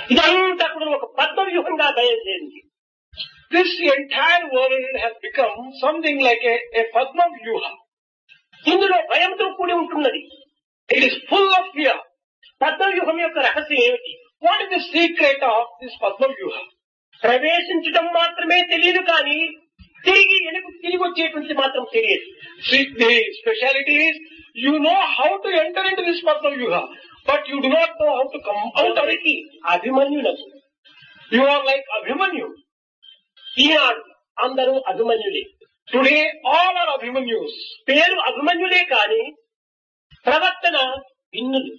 ఇదంతా కూడా ఒక పద్మవ్యూహంగా బయలుదేరింది. This entire world has become something like a Padma Vyuha. ఇందులో భయంతో కూడి ఉంటున్నది. It is full of fear. పద్మవ్యూహం యొక్క రహస్యం ఏమిటి? What is the secret of this Padma Vyuha? ప్రవేశించడం మాత్రమే తెలియదు, కానీ తిరిగి వచ్చేటువంటి మాత్రం తెలియదు. See, the speciality is you know how to enter into this Padma Vyuha, but you do not know how to come out of it. అభిమన్యులకు You are like Abhimanyu. ఈనాడు అందరూ అభిమన్యులే. Today all are Abhimanyus. పేరు అభిమన్యులే, కానీ ప్రవర్తన భిన్నులు.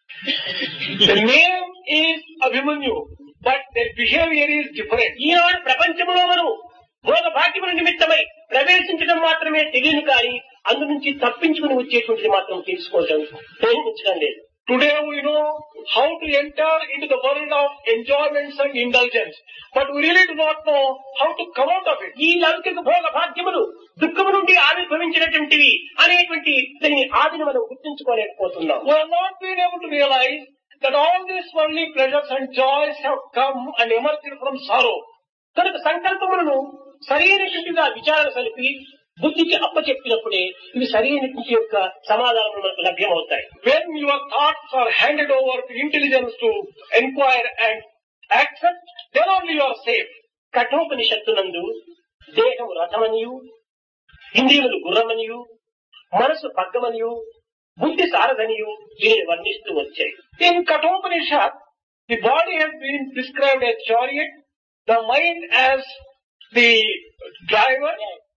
The name is Abhimanyu, but their behavior is different. ఈనాడు ప్రపంచంలో మనం భోగ భాగ్యముల నిమిత్తమై ప్రవేశించడం మాత్రమే తెలియదు, కానీ అందు నుంచి తప్పించుకుని వచ్చేటువంటిది మాత్రం ప్రయత్నించడం లేదు. Today we know how to enter into the world of enjoyments and indulgence, but we really do not know how to come out of it. ఈ లౌకిక భోగ భాగ్యములు దుఃఖము నుండి ఆవిర్భవించినటువంటివి అనేటువంటి దీని ఆదిని మనం గుర్తించుకోలేకపోతున్నాం. We have not been able to realize that all these worldly pleasures and joys have come and emerged from sorrow. కనుక సంకల్పములను సరైనటువంటిగా విచారణ సలిపి బుద్ధికి అప్పచెప్పినప్పుడే ఇవి సరైనటువంటి యొక్క సమాధానములు మనకు లభ్యమవుతాయి. When your thoughts are handed over to intelligence to inquire and accept, then only you are safe. కఠోపనిషత్తునందు దేహము రథమనియు, ఇంద్రియములు గుర్రమనియు, మనసు పగ్గమనియు, బుద్ధి సారథనియు దీనిని వర్ణిస్తూ వచ్చాయి. In Kathopanishad, the body has been described as chariot, the mind as the driver,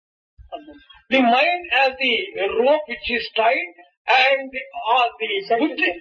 the mind as the rope which is tied, and the buddhi,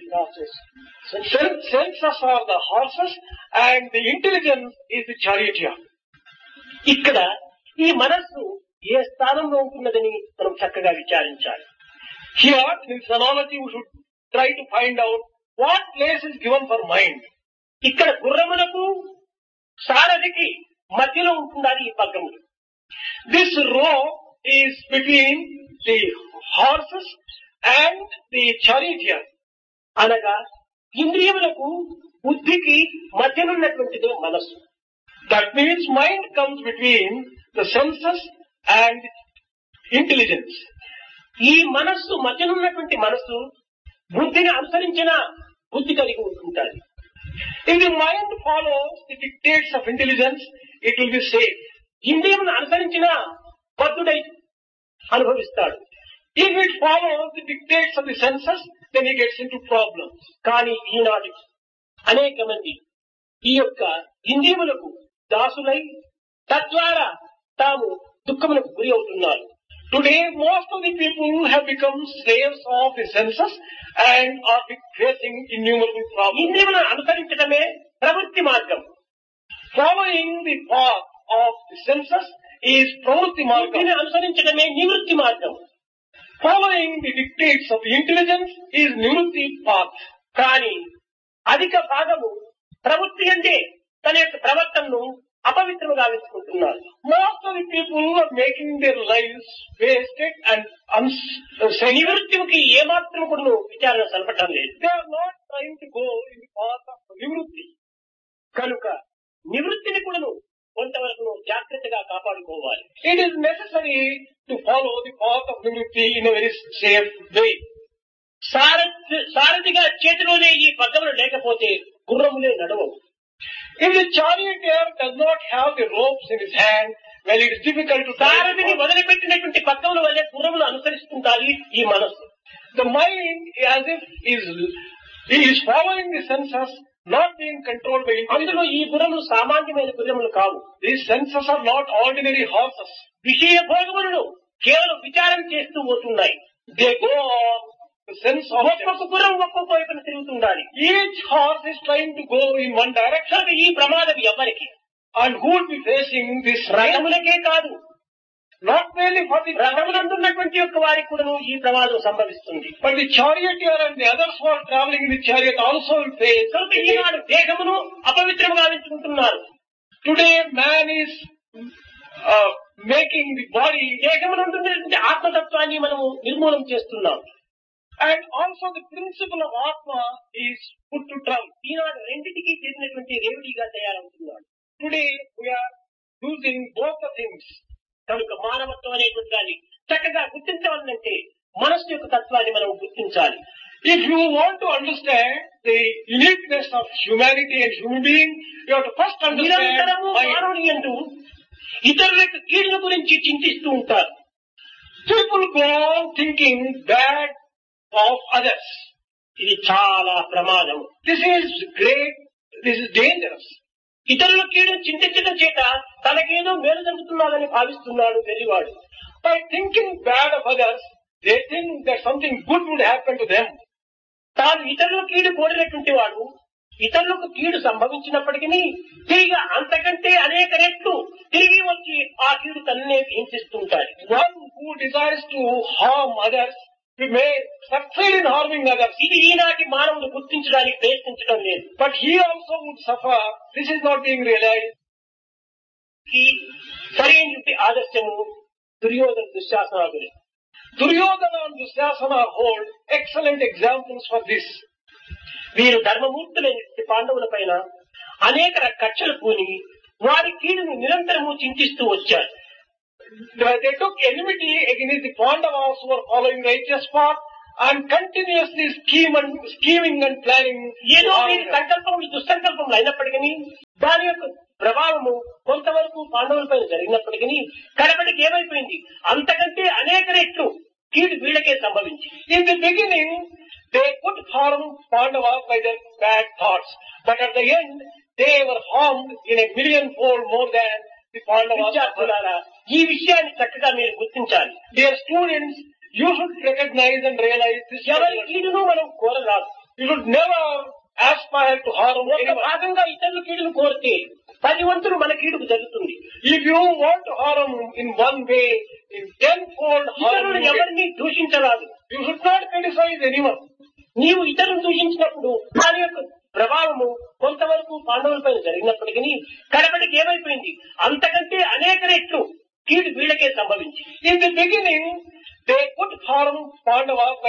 senses are the horses, and the intelligence is the charioteer. ఇక్కడ ఈ మనస్సు ఏ స్థానంలో ఉంటున్నదని మనం చక్కగా విచారించాలి. Here, in phenology, we should try to find out what place is given for mind. ఇక్కడ గుర్రములకు సారథికి మధ్యలో ఉంటున్నది ఈ పగ్గములు. This rope is between the horses and the charioteer. అనగా ఇంద్రియములకు బుద్ధికి మధ్యనున్నటువంటిదే మనస్సు. That means mind comes between the senses and intelligence. ఈ మనస్సు మధ్యనున్నటువంటి మనస్సు బుద్ధిని అనుసరించిన బుద్ధి కలిగి ఉంటుంటారు. If the mind follows the dictates of intelligence, it will be safe. ఇంద్రియమును అనుసరించిన బద్ధుడై అనుభవిస్తాడు. If it follows the dictates of the senses, then he gets into problems. కానీ ఈనాడు అనేక మంది ఈ యొక్క ఇంద్రియములకు దాసులై తద్వారా తాము దుఃఖములకు గురి అవుతున్నారు. Today, most of the people have become slaves of the senses and are facing innumerable problems. ఇంద్రియములను అనుసరించడమే ప్రవృత్తి మార్గం. Following the path of the senses is pravrutti margam. బుద్ధిని అనుసరించడమే నివృత్తి మార్గం. Following the dictates of the intelligence is nivrutti path. కానీ అధిక భాగము ప్రవృత్తి అంటే తన యొక్క ప్రవర్తనను అపవిత్రముగా గావించుకుంటున్నారు. Most of the people are making their lives wasted and నివృత్తికి ఏమాత్రం కూడా విచారణ సలపటం లేదు. They are not trying to go in the path of nivrutti. కనుక నివృత్తిని కూడా కొంతవరకు జాగ్రత్తగా కాపాడుకోవాలి. It is necessary to follow the path of nivrutti in a very safe way. సారథిగా చేతిలోనే ఈ పగ్గములు లేకపోతే గుర్రములే నడవవు. If the charioteer does not have the ropes in his hand, well, it is difficult to సారథిని వదిలిపెట్టినటువంటి పగ్గముల వల్లే గుర్రములు అనుసరిస్తుంటాయి ఈ మనస్సు. The mind, as if is following the senses, not being controlled by intelligence. అందులో ఈ గుర్రములు సామాన్యమైన గుర్రములు కావు. These senses are not ordinary horses. విషయ భోగములను కేవలం విచారం చేస్తూ పోతున్నాయి. They go on the sense of ఒక్కొక్క గుర్రం ఒక్కొక్క వైపున తిరుగుతుండాలి. each horse is trying to go in one direction. ఈ ప్రమాదం ఎవరికి? And who will be facing this right? రథములకే కాదు, Not merely for the రథములందున్నటువంటి యొక్క వారికి కూడా ఈ ప్రమాదం సంభవిస్తుంది. but the charioteer and the others who are traveling in the chariot also will face. కనుక ఈనాడు దేహమును అపవిత్రముగా గావించుకుంటున్నారు. Today man is making the body. దేహమునందున్నటువంటి ఆత్మతత్వాన్ని మనము నిర్మూలన చేస్తున్నాం. And also the principle of Atma is put to trial. ఈనాడు రెండింటికి చేసినటువంటి రేవడిగా తయారవుతున్నాడు. Today we are using both the things. కనుక మానవత్వం అనేటువంటి దాన్ని చక్కగా గుర్తించవాలంటే మనస్సు యొక్క తత్వాన్ని మనం గుర్తించాలి. If you want to understand the uniqueness of humanity and human being, you have to first understand నిరంతరము mind. మానవుని యందు ఇతరుల యొక్క కీడుల గురించి చింతిస్తూ ఉంటారు. People go on thinking bad of others. ఇది చాలా ప్రమాదం. This is great, this is dangerous. ఇతరుల కీడును చింతించడం చేత తనకేదో మేలు జరుగుతున్నదని భావిస్తున్నాడు వెర్రివాడు. By thinking bad of others, they think that something good would happen to them. తాను ఇతరుల కీడు కోరినటువంటి వాడు ఇతరులకు కీడు సంభవించినప్పటికీ తిరిగి అంతకంటే అనేక రెట్లు తిరిగి వచ్చి ఆ కీడు తన్నే హింసిస్తుంటాడు. One who desires to harm others, he may succeed in harming others. ఇది ఈనాటి మానవుడు గుర్తించడానికి ప్రయత్నించడం లేదు. But he also would suffer. This is not being realized. ఈ సరైనటువంటి ఆదర్శము Duryodhana దుశ్శాసనాదులే. Duryodhana and Dusyasana hold excellent examples for this. వీరు ధర్మమూర్తులైన పాండవుల పైన అనేక కక్షలు పూని వారి కీడును నిరంతరము చింతిస్తూ వచ్చారు. They took enmity against the Pandavas who were following righteous path and continuously scheming and planning. ఏదో వీరి సంకల్పములు దుస్సంకల్పములు అయినప్పటికీ దాని యొక్క ప్రభావము కొంతవరకు పాండవులపై జరిగినప్పటికీ కడపడికి ఏమైపోయింది, అంతకంటే అనేక రెట్లు కీడు వీళ్ళకే సంభవించి. In the beginning, they could harm Pandavas by their bad thoughts, but at the end, they were harmed in a millionfold more than the Pandavas. విద్యార్థులారా, ఈ విషయాన్ని చక్కగా మీరు గుర్తించాలి. Dear students, you should recognize and realize this. ఎవరి కీడును మనం కోరరాదు. You should never aspire to harm ఒక anyone. భాగంగా ఇతరుల కీడును కోరితే 10 వంతులు మన కీడుకు జరుగుతుంది. If you want to harm in one way, in tenfold harm, ఇతరులు ఎవరిని దూషించరాదు. you should not criticize anyone. నీవు ఇతరులను దూషించినప్పుడు దాని యొక్క ప్రభావము కొంతవరకు పాండవులపై జరిగినప్పటికీ కడపడికి ఏమైపోయింది, అంతకంటే అనేక రెట్లు కీడు వీళ్ళకే సంభవించి. In the beginning, they could harm Pandavas